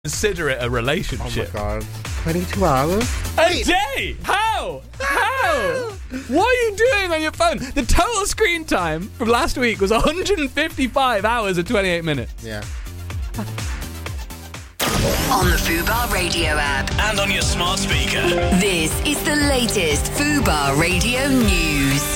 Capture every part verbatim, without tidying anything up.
consider it a relationship. Oh my god. twenty-two hours? A day? How? How? What are you doing on your phone? The total screen time from last week was one hundred fifty-five hours and twenty-eight minutes. Yeah. On the Fubar Radio app. And on your smart speaker. This is the latest Fubar Radio news.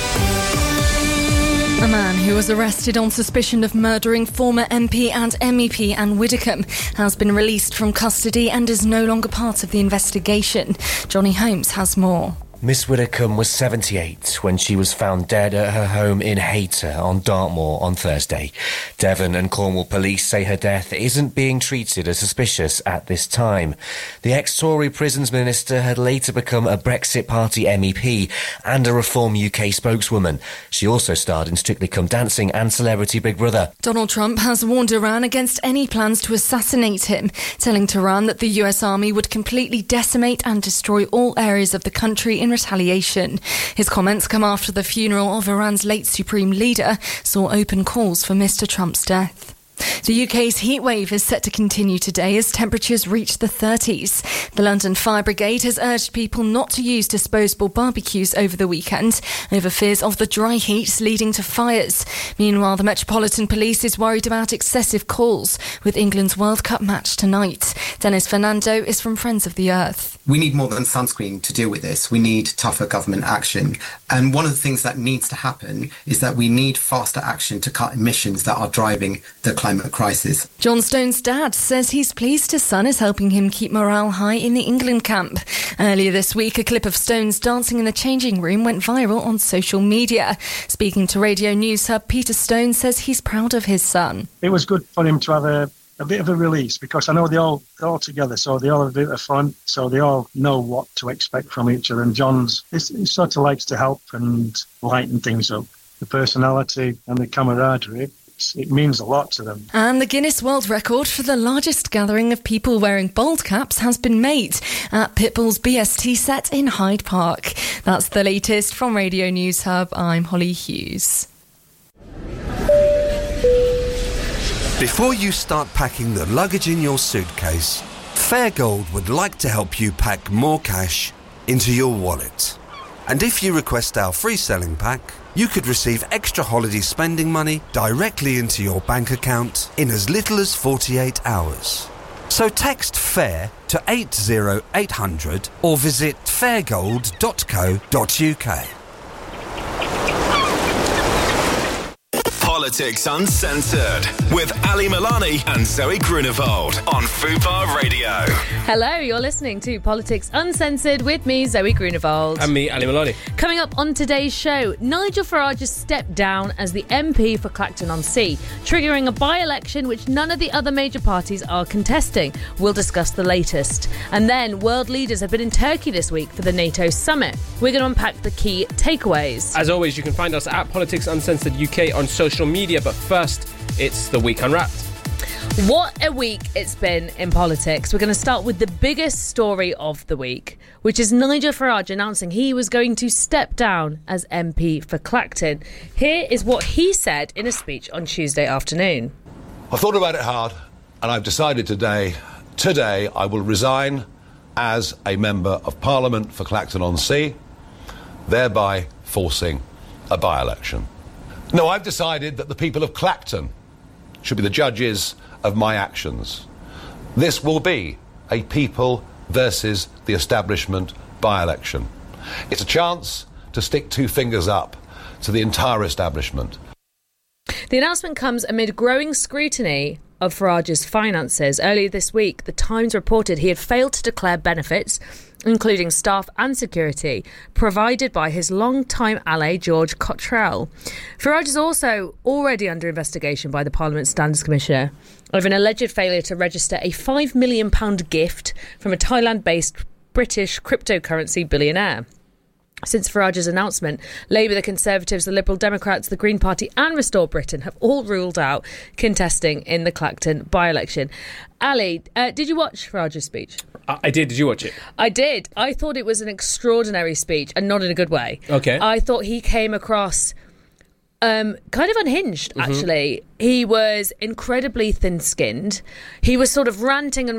A man who was arrested on suspicion of murdering former M P and M E P Anne Widdecombe has been released from custody and is no longer part of the investigation. Johnny Holmes has more. Miss Widdecombe was seventy-eight when she was found dead at her home in Hayter on Dartmoor on Thursday. Devon and Cornwall police say her death isn't being treated as suspicious at this time. The ex-Tory Prisons Minister had later become a Brexit Party M E P and a Reform U K spokeswoman. She also starred in Strictly Come Dancing and Celebrity Big Brother. Donald Trump has warned Iran against any plans to assassinate him, telling Tehran that the U S Army would completely decimate and destroy all areas of the country in retaliation. His comments come after the funeral of Iran's late supreme leader saw open calls for Mister Trump's death. The U K's heatwave is set to continue today as temperatures reach the thirties. The London Fire Brigade has urged people not to use disposable barbecues over the weekend over fears of the dry heat leading to fires. Meanwhile, the Metropolitan Police is worried about excessive calls with England's World Cup match tonight. Dennis Fernando is from Friends of the Earth. We need more than sunscreen to deal with this. We need tougher government action. And one of the things that needs to happen is that we need faster action to cut emissions that are driving the climate crisis. John Stone's dad says he's pleased his son is helping him keep morale high in the England camp. Earlier this week, a clip of Stone's dancing in the changing room went viral on social media. Speaking to Radio News Hub, Peter Stone says he's proud of his son. It was good for him to have a a bit of a release because I know they all they're all together, so they all have a bit of fun, so they all know what to expect from each other. And John's he sort of likes to help and lighten things up. The personality and the camaraderie, it means a lot to them. And the Guinness World Record for the largest gathering of people wearing bald caps has been made at Pitbull's B S T set in Hyde Park. That's the latest from Radio News Hub. I'm Holly Hughes. Before you start packing the luggage in your suitcase, Fairgold would like to help you pack more cash into your wallet. And if you request our free selling pack, you could receive extra holiday spending money directly into your bank account in as little as forty-eight hours. So text FAIR to eight zero eight hundred or visit fairgold dot co dot uk. Politics Uncensored with Ali Milani and Zoe Grunewald on Fubar Radio. Hello, you're listening to Politics Uncensored with me, Zoe Grunewald. And me, Ali Milani. Coming up on today's show, Nigel Farage has stepped down as the M P for Clacton-on-Sea, triggering a by-election which none of the other major parties are contesting. We'll discuss the latest. And then, world leaders have been in Turkey this week for the NATO summit. We're going to unpack the key takeaways. As always, you can find us at Politics Uncensored U K on social media, but first, it's the Week Unwrapped. What a week it's been in politics. We're going to start with the biggest story of the week, which is Nigel Farage announcing he was going to step down as M P for Clacton. Here is what he said in a speech on Tuesday afternoon. I thought about it hard, and I've decided today, today I will resign as a Member of Parliament for Clacton-on-Sea, thereby forcing a by-election. No, I've decided that the people of Clacton should be the judges of my actions. This will be a people versus the establishment by-election. It's a chance to stick two fingers up to the entire establishment. The announcement comes amid growing scrutiny of Farage's finances. Earlier this week, The Times reported he had failed to declare benefits, including staff and security, provided by his long-time ally George Cottrell. Farage is also already under investigation by the Parliament Standards Commissioner over an alleged failure to register a five million pounds gift from a Thailand-based British cryptocurrency billionaire. Since Farage's announcement, Labour, the Conservatives, the Liberal Democrats, the Green Party and Restore Britain have all ruled out contesting in the Clacton by-election. Ali, uh, did you watch Farage's speech? I-, I did. Did you watch it? I did. I thought it was an extraordinary speech, and not in a good way. Okay. I thought he came across Um, kind of unhinged, Mm-hmm. actually. He was incredibly thin-skinned. He was sort of ranting and